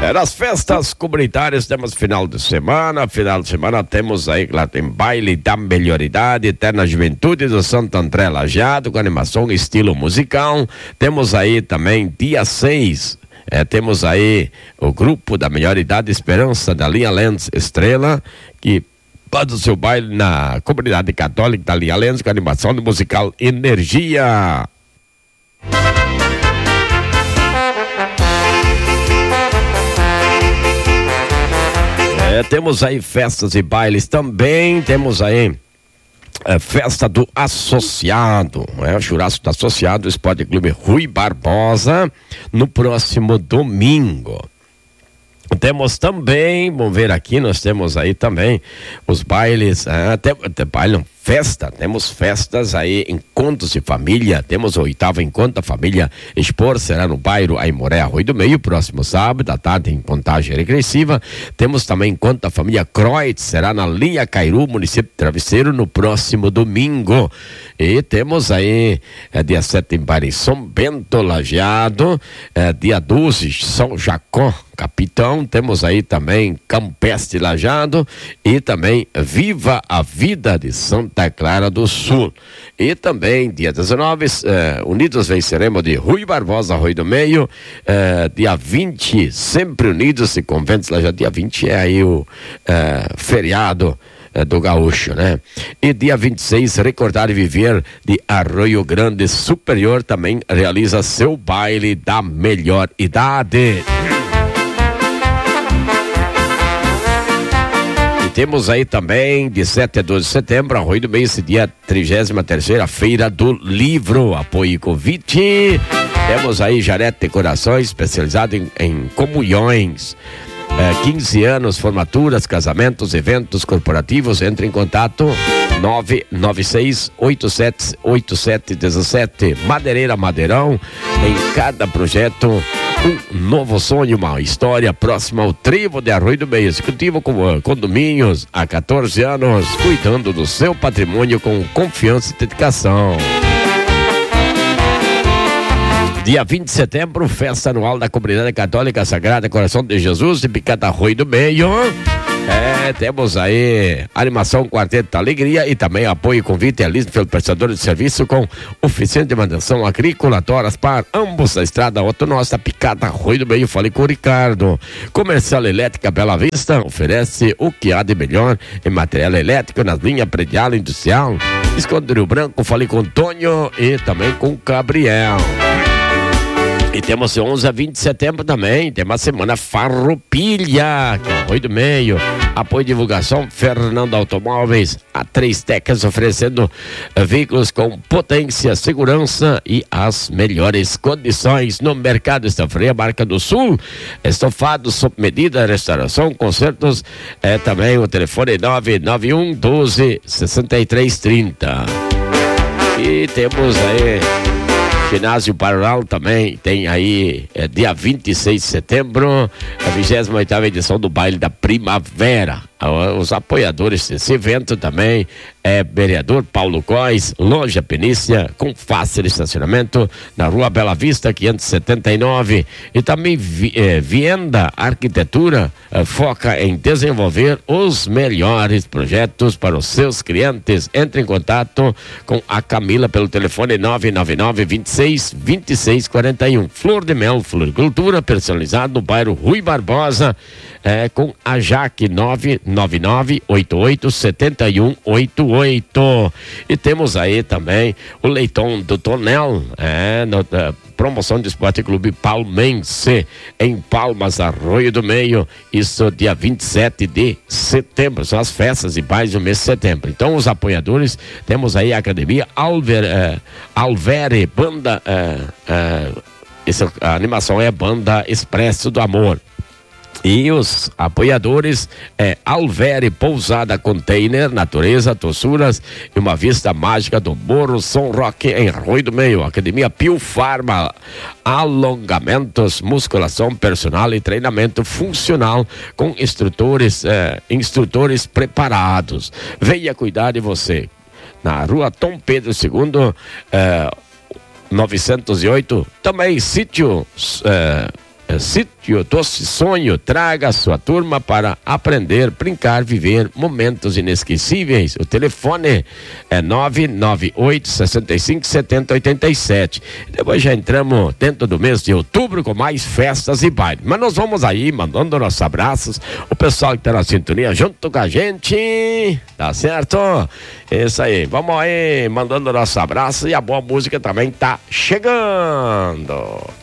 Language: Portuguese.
Nas festas comunitárias temos final de semana temos aí, lá tem baile da melhoridade, Eterna Juventude do Santo André Lajeado, com animação estilo musical. Temos aí também dia 6, temos aí o grupo da melhor idade Esperança da Linha Lentes Estrela, que faz o seu baile na comunidade católica da Linha Lentes, com animação do musical Energia. Temos aí festas e bailes também, temos aí festa do associado, o churrasco do associado, Esporte Clube Rui Barbosa, no próximo domingo. Temos também, vamos ver aqui, nós temos aí também os bailes, temos festas aí, encontros de família, temos o 8º Encontro da Família Expor, será no bairro Aimoré, Arroio do Meio, próximo sábado, à tarde, em contagem regressiva. Temos também Encontro da Família Croix, será na Linha Cairu, município de Travesseiro, no próximo domingo. E temos aí, dia 7 em Bairro São Bento, Lajeado, dia 12, São Jacó, Capitão, temos aí também Campestre Lajeado e também Viva a Vida de Santa Clara do Sul. E também, dia 19, Unidos Venceremos de Rui Barbosa, Arroio do Meio, dia 20, Sempre Unidos e Conventos Lajeado, dia 20 é aí o feriado do Gaúcho, né? E dia 26, Recordar e Viver de Arroio Grande Superior também realiza seu baile da melhor idade. Temos aí também, de 7 a 12 de setembro, Arroio do Meio, esse dia 33ª Feira do Livro, apoio Covid. Temos aí Jarete Decorações, especializado em comunhões, 15 anos, formaturas, casamentos, eventos corporativos. Entre em contato 996-878717. Madeireira Madeirão, em cada projeto um novo sonho, uma história próxima ao Trevo de Arroio do Meio. Executivo com condomínios há 14 anos, cuidando do seu patrimônio com confiança e dedicação. Dia 20 de setembro, festa anual da Comunidade Católica Sagrada Coração de Jesus de Picada, Arroio do Meio. Temos aí animação Quarteto da Alegria e também apoio e convite realismo pelo prestador de serviço com oficina de manutenção agrícola, Toras Par, ambos da estrada Otto Nossa, Picada, Arroio do Meio. Falei com o Ricardo. Comercial Elétrica Bela Vista oferece o que há de melhor em material elétrico nas linhas predial industrial. Esconde Rio Branco, falei com o Antônio e também com o Gabriel. E temos 11 a 20 de setembro também, tem uma semana Farroupilha, que é o Arroio do Meio. Apoio e divulgação, Fernando Automóveis, a 3 Tecas, oferecendo veículos com potência, segurança e as melhores condições no mercado. Estafreia, Marca do Sul, estofados sob medida, restauração, concertos, também o telefone 991 12 63 30. E temos aí Ginásio Paroral também, tem aí dia 26 de setembro, a 28ª edição do Baile da Primavera. Os apoiadores desse evento também vereador Paulo Góes, Loja Penícia, com fácil estacionamento na Rua Bela Vista 579. E também Vienda Arquitetura foca em desenvolver os melhores projetos para os seus clientes. Entre em contato com a Camila pelo telefone 999 26 26 41. Flor de Mel, floricultura personalizada no bairro Rui Barbosa, com a Jaque 999887188. E temos aí também o Leitão do Tonel, promoção de Esporte Clube Palmense em Palmas, Arroio do Meio, isso dia 27 de setembro, são as festas e bailes do mês de setembro. Então os apoiadores, temos aí a Academia Alvere, banda, a animação é a Banda Expresso do Amor. E os apoiadores Alvere, Pousada Container, Natureza, Tossuras e uma vista mágica do Morro São Roque em Arroio do Meio. Academia Pio Farma, alongamentos, musculação personal e treinamento funcional com instrutores preparados. Venha cuidar de você. Na Rua Dom Pedro II, 908, também sítio Sítio Doce Sonho, traga a sua turma para aprender, brincar, viver momentos inesquecíveis. O telefone é 998-65-7087. Depois já entramos dentro do mês de outubro com mais festas e bailes. Mas nós vamos aí mandando nossos abraços. O pessoal que tá na sintonia junto com a gente, tá certo? Isso aí, vamos aí mandando nosso abraço e a boa música também tá chegando.